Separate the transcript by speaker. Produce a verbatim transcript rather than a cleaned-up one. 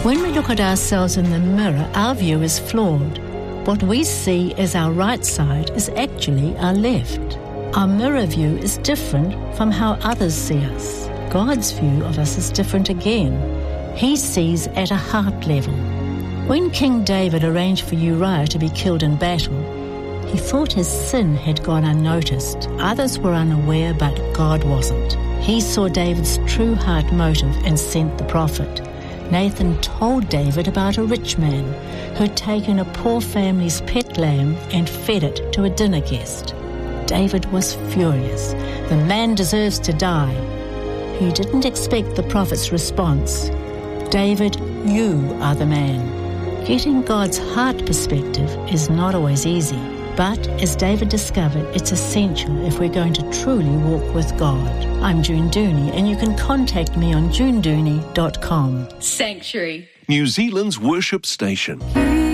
Speaker 1: When we look at ourselves in the mirror, our view is flawed. What we see as our right side is actually our left. Our mirror view is different from how others see us. God's view of us is different again. He sees at a heart level. When King David arranged for Uriah to be killed in battle, he thought his sin had gone unnoticed. Others were unaware, but God wasn't. He saw David's true heart motive and sent the prophet. Nathan told David about a rich man who had taken a poor family's pet lamb and fed it to a dinner guest. David was furious. The man deserves to die. He didn't expect the prophet's response. David, you are the man. Getting God's heart perspective is not always easy, but as David discovered, it's essential if we're going to truly walk with God. I'm June Dooney, and you can contact me on june dooney dot com.
Speaker 2: Sanctuary,
Speaker 3: New Zealand's worship station.